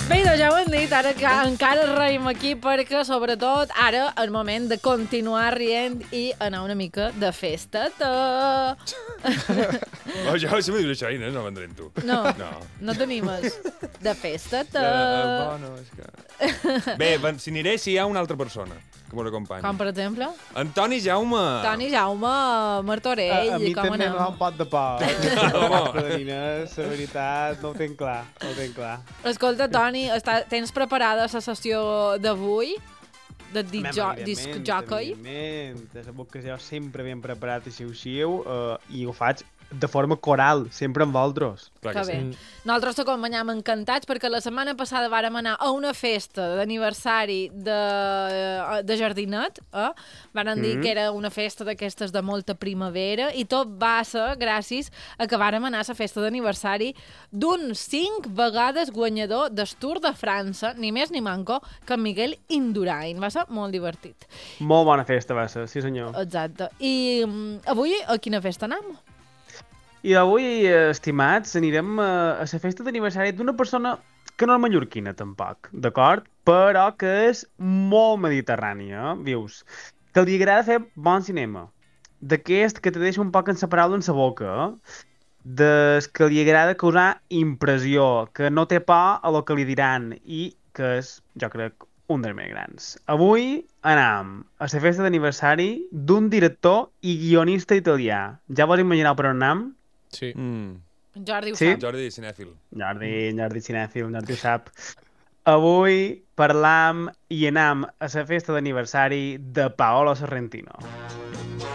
Bé, doncs ja ho hem dit, ara que encara reim aquí perquè, sobretot, ara és moment de continuar rient i anar una mica de festa. Jo, si m'ho dius això, Inés, no m'entren tu. No t'animes. De festa. Bueno, és que... Bé, si aniré, si hi ha una altra persona que m'ho acompanya. Com, per exemple? Antoni Jaume. Toni Jaume, Martorell, a mi com també anem? m'ha un pot de por. La veritat, no ho tenc clar. Escolta, Toni, tens preparada la sessió d'avui? De disc jockey? Evidentment, sabeu que jo sempre ben preparat i xiu-xiu i ho faig de forma coral, sempre amb vosaltres. Que bé. Nosaltres t'acompanyam encantats perquè la setmana passada vàrem anar a una festa d'aniversari de jardinet. Varen dir que era una festa d'aquestes de molta primavera i tot va ser gràcies a que vàrem anar a la festa d'aniversari d'un 5 vegades guanyador del Tour de França, ni més ni manco, que en Miguel Indurain. Va ser molt divertit. Molt bona festa va ser, sí senyor. Exacte. I avui a quina festa anem? I avui, estimats, anirem a la festa d'aniversari d'una persona que no és mallorquina, tampoc, d'acord? Però que és molt mediterrània, vius? Que li agrada fer bon cinema. D'aquest que te deixa un poc enseparado en sa boca, des que li agrada causar impressió, que no té por a lo que li diran i que és, jo crec, un dels més grans. Avui anam a la festa d'aniversari d'un director i guionista italià. Ja vos imagineu per on anam? Sí. Jordi ho Sí? sap. Jordi Cinèfil. Jordi cinèfil, Jordi ho sap. Avui parlam i anam a la festa d'aniversari de Paolo Sorrentino.